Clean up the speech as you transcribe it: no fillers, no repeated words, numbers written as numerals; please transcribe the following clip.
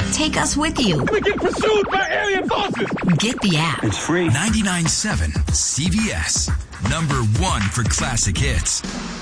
Take us with you. We get pursued by alien forces. Get the app. It's free. 99.7 CBS. Number 1 for classic hits.